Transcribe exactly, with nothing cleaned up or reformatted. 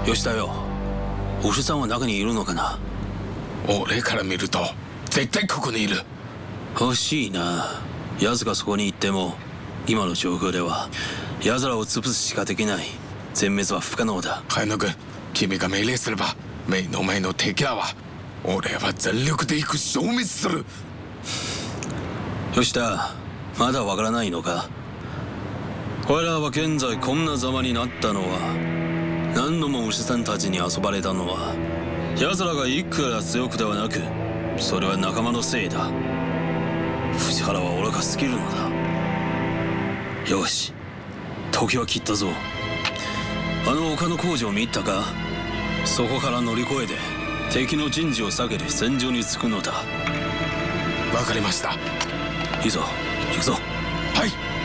吉田よ、おふさんは中にいるのかな。 俺から見ると絶対ここにいる。 欲しいな。奴がそこに行っても今の状況では奴らを潰すしかできない。全滅は不可能だ。 海野君、君が命令すれば目の前の敵らは俺は全力で行く消滅する。 吉田、まだわからないのか。我らは現在こんなざまになったのは、何度も牛さんたちに遊ばれたのは奴らがいくら強くではなく、それは仲間のせいだ。藤原は愚かすぎるのだ。よし、時は切ったぞ。あの丘の工事を見たか。そこから乗り越えて敵の陣地を避けて戦場に着くのだ。 わかりました。 いいぞ、行くぞ。 はい。